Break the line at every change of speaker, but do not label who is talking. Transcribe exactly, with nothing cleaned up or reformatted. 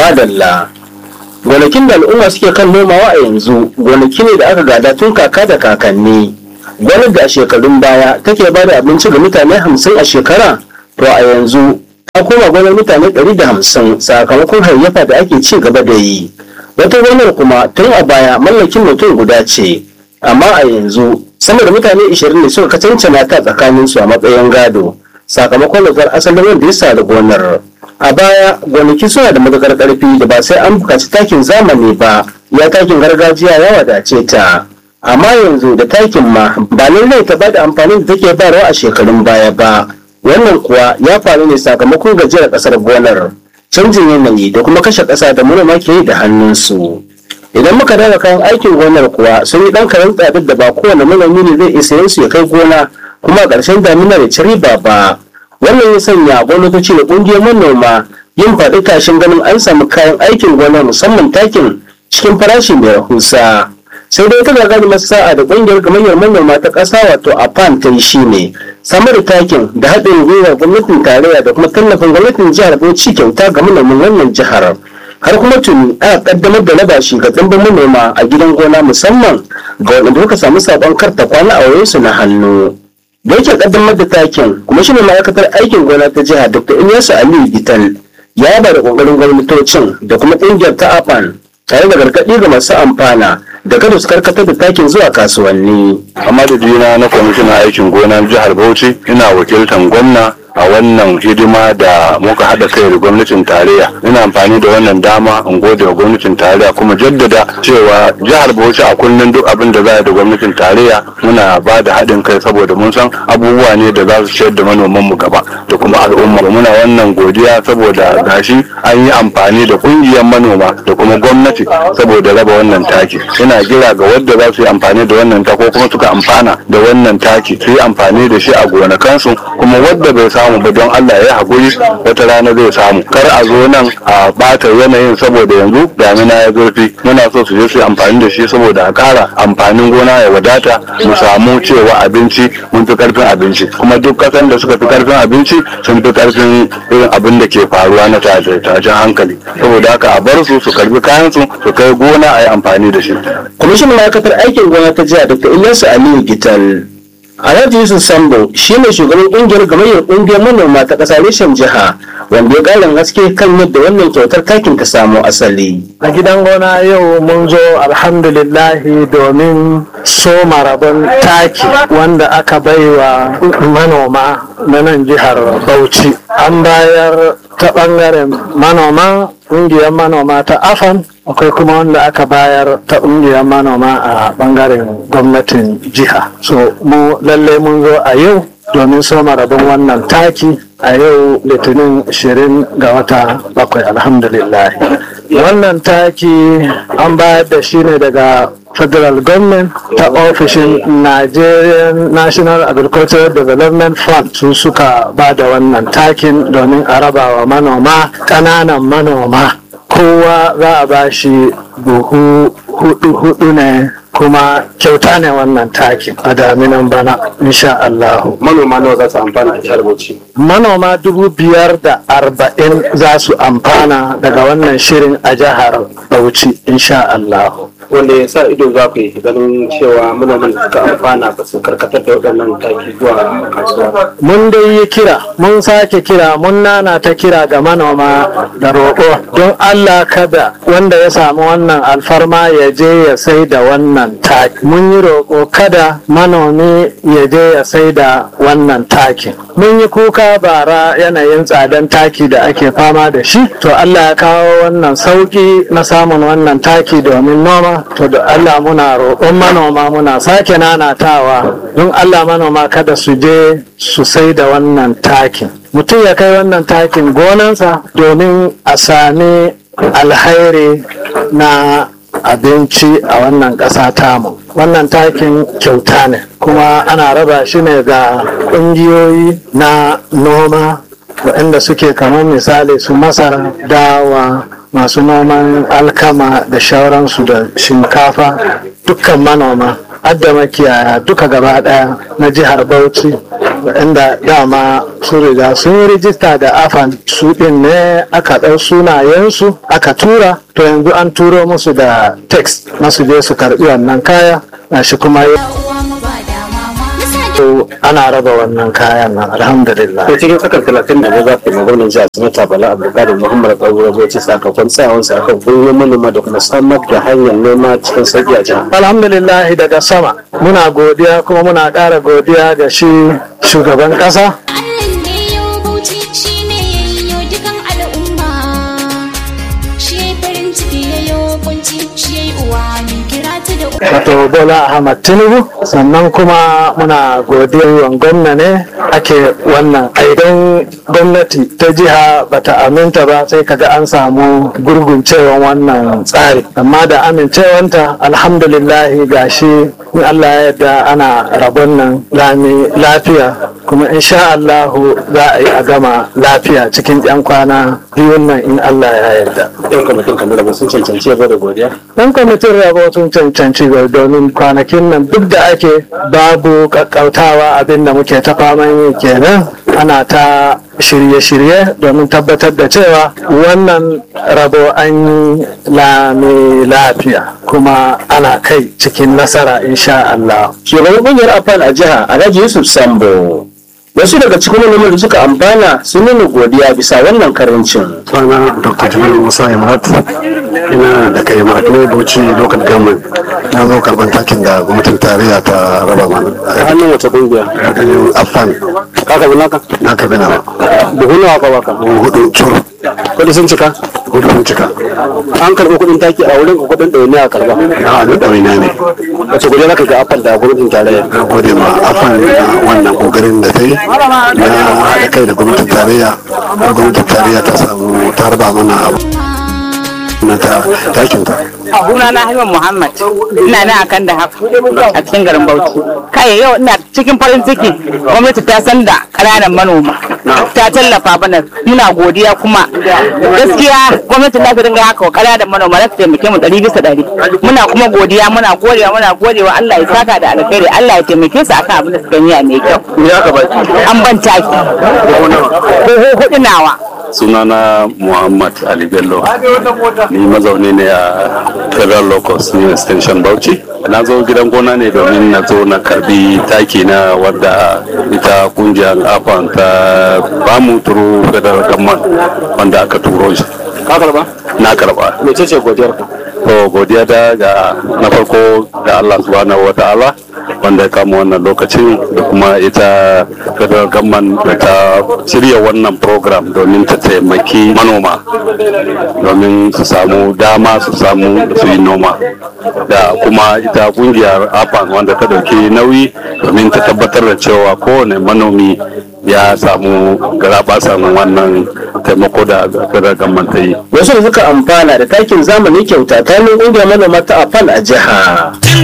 madalla. Gonakin da al'umma suke kan nomawa a yanzu gonaki ne da aka gada tun kaka da kakanni. Gonar da a shekarun baya take ba da abinci ga mutane hamsin a shekara, to a yanzu ta koma gonar mutane ɗari da hamsin sakamakon hayyafa da ake ci gaba da yi. Wata gonar kuma tun a baya mallakin mutum guda ce, amma a yanzu sama da mutane ishirin ne suka kacancana ta tsakaninsu a matsayin gado sakamakon lafiyar asalin wanda ya sa da gonar. A baya gonaki suna da matuƙar ƙarfi da ba sai an buƙaci takin zamani ba, ya takin gargajiya ya wadace ta. Amma yanzu da takin ma ba lallai ta bada amfani da take bayarwa a shekarun baya ba. Wannan kuwa ya faru ne sakamakon gajiyar ƙasar gonar, canjin yanayi da kuma kashe ƙasa da manoma ke yi da hannunsu. Idan muka daga kayan aikin gonar kuwa sun yi ɗan karen tsadar da ba kowane manomi ne zai isa su ya kai gona kuma a ƙarshen damina da ci riba ba. Wannan ya sanya gwamnatoci da ƙungiyar manoma yin faɗi tashin ganin an samu kayan aikin gona musamman takin cikin farashi mai rahusa. Sai dai ta gagarumar sa'a da ƙungiyar gamayyar manoma ta ƙasa wato A P A N ta yi shi ne samar da takin da haɗin gwiwar gwamnatin tarayya da kuma tallafin gwamnatin jihar Bauchi kyauta ga manoman wannan jihar. Har kuma tuni aka kaddamar da labashi ga ɗimbin manoma a gidan gona musamman ga waɗanda suka samu saɓon karta kwana a wayoyinsu na hannu. Da yake kaddamar da takin kuma shi ne ma'aikatar aikin gona ta jiha Dokta Ilyasu Aliyu Gital ya ba da ƙoƙarin gwamnatocin da kuma ƙungiyar ta A P A N tare da gargaɗi ga masu amfana da kada su karkatar da takin zuwa kasuwanni.
A madadina na kwamishinan aikin gona jihar Bauchi ina wakiltan gwamna a wannan hidima da muka haɗa kai da gwamnatin tarayya. Ina amfani da wannan dama in gode wa gwamnatin tarayya kuma jaddada cewa jihar Bauchi a kullum duk abin da za a da gwamnatin tarayya muna ba da haɗin kai saboda mun san abubuwa ne da za su ciyar da manoman mu gaba da kuma al'umma. Muna wannan godiya saboda gashi an yi amfani da ƙungiyar manoma da kuma gwamnati saboda raba wannan taki. Ina kira ga wadda za su yi amfani da wannan taki ko kuma suka amfana da wannan taki su yi amfani da shi a gonakansu, kuma wadda bai samu ba don Allah ya haƙuri wata rana zai samu. Kar a zo nan a ɓata yanayin saboda yanzu damina ya zurfi, muna so su je su yi amfani da shi saboda a ƙara amfanin gona ya wadata mu samu cewa abinci mun fi ƙarfin abinci, kuma duk ƙasan da suka fi ƙarfin abinci sun fi ƙarfin irin abin da ke faruwa na tashin hankali. Saboda haka a bar su su karbi kayan su su kai gona a yi amfani da shi.
Kwamishinan ma'aikatar aikin gona ta jiha Dokta Ilyasu Aliyu Gital. Alhaji Yusuf Sambo shi ne shugaban ƙungiyar gamayyar ƙungiyar manoma ta ƙasa reshen jiha, wanda ya ƙarin haske kan yadda wannan kyautar takin ta samo asali.
A gidan gona yau mun zo alhamdulillahi domin soma rabon taki wanda aka baiwa manoma na nan jihar Bauchi. An bayar ta ɓangaren manoma, ƙungiyar manoma ta A F A N, akwai kuma wanda aka bayar ta ƙungiyar manoma a ɓangaren gwamnatin jiha. So mu lallai mun zo a yau domin soma rabon wannan taki a yau litinin ashirin ga wata bakwai alhamdulillah. Wannan taki an bayar da shi ne daga federal government ta ofishin Nigerian National Agricultural Development Fund, su suka ba da wannan takin domin a raba wa manoma, ƙananan manoma. Kowa za a ba shi buhu hudu hudu ne, kuma kyauta ne wannan takin a daminan bana insha Allah.
Manoma nawa za su amfana a jihar Bauchi?
Manoma dubu biyar da arba'in za su amfana daga wannan shirin a jihar Bauchi insha Allah.
Wanda ya sa ido za ku yi ganin cewa manoman da suka amfana ba su karkatar da waɗannan taki zuwa kasuwa.
Mun dai yi kira, mun sake kira, mun nana ta kira ga manoma da roƙo don Allah kada wanda ya samu wannan alfarma ya je ya sai da wannan taki. Mun yi roƙo kada manomi ya je ya sai da wannan takin. Mun yi kuka bara yanayin tsadan taki da ake fama da shi, to Allah ya kawo wannan sauƙi na samun wannan taki domin noma. To da Allah muna roƙon manoma, muna sake nanatawa don Allah manoma kada su je su sai da wannan takin. Mutum ya kai wannan takin gonansa domin a sami alhairi na abinci a wannan ƙasa tamu. Wannan takin kyauta ne, kuma ana raba shi ne ga ƙungiyoyi na noma waɗanda suke kamar misali su masara, dawa, masu noman alkama da shauransu da shinkafa, dukkan manoma adda makiyaya duka gaba daya na jihar Bauchi inda dama su riga sun yi rijista da afan su din ne aka ɗau sunayensu aka tura to yanzu an turo musu da text na su je su karɓi wannan kaya na shi kuma ana raba wannan kayan nan alhamdulillah.
To cikin sakar talatin da ne za ku yi gwamnan jihar Sanata Bala Abdulkadir Muhammad Kaura Bauchi sakamakon tsayawansa akan kungiyoyin manoma da kuma samar da hanyar noma cikin sauki a jihar.
Alhamdulillah daga sama muna godiya kuma muna ƙara godiya ga shi shugaban ƙasa. Wato Bola Ahmad Tinubu, sannan kuma muna godiyar gwamna ne ake wannan idan gwamnati ta jiha bata aminta ba sai kaga an samu gurguncewan wannan tsari, amma da amincewanta alhamdulillahi gashi in Allah ya yarda ana rabon nan lami lafiya kuma insha Allahu za a yi a gama lafiya cikin yan kwana biyun nan in Allah ya yarda.
Yan kwamitin kan rabo sun cancanci yabo da godiya?
Yan kwamitin rabo sun cancanci domin kwanakin nan duk da ake babu kakkautawa abin da muke ta faman yi kenan ana ta shirye-shirye domin tabbatar da cewa wannan rabo an yi lami lafiya kuma ana kai cikin nasara insha Allah.
Shugaban kungiyar Afan a jiha Alhaji Yusuf Sambo wasu daga cikin manoman da suka amfana sun nuna godiya bisa wannan karancin.
Sana Doctor Jamilu Musa Imrat ina da kai Imrat Bauchi local government na zo karban takin da gwamnatin tarayya ta raba mana.
A hannun wata kungiya?
Afan.
Ka kabi naka?
Na kabi nawa.
Buhu nawa ka baka?
Buhu hudu cur.
Kudi sun cika?
Kudi sun cika.
An karɓi kuɗin taki a wurin ka kuɗin ɗauni a karɓa?
Na da ɗauni ne.
Wace godiya zaka ga Afan da gwamnatin tarayya?
Na gode ma Afan da wannan kokarin da ta yi na haɗa kai da gwamnatin tarayya har gwamnatin tarayya ta samu ta raba mana abu na ta takin ta.
Suna na Halima Muhammad ina nan akan da haka a cikin garin Bauchi. Kai yau ina cikin farin ciki gwamnati ta san da ƙananan manoma ta tallafa mana muna godiya kuma gaskiya gwamnati za ta dinga haka wa ƙananan manoma za ta taimake mu ɗari bisa ɗari. Muna kuma godiya muna godewa muna godewa Allah ya saka da alkhairi Allah ya taimake su akan abin da suka yi mai kyau. An ban taki. Ko hudu nawa.
Sunana Muhammad Ali Bello, ni mazauni ne a Federal Locus New Extension Bauchi. Na zo gidan gona ne domin na zo na karbi taki na wadda ita kungiyar Afan ta bamu turu Federal Government wanda aka turo shi.
Ka karba?
Na karba.
Mece ce godiyar ka?
To godiya da ga na farko ga Allah subhanahu wa ta'ala wanda ya kama wannan lokacin da kuma ita federal government da ta shirya wannan program domin ta taimaki manoma domin su samu dama su samu su yi noma da kuma ita kungiyar afan wanda ta dauki nauyi domin ta tabbatar da cewa kowane manomi ya samu garabasan wannan taimako da federal government ta yi.
Wasu da suka amfana da takin zamani kyauta ta kungiyar manoma ta Afan a jiha.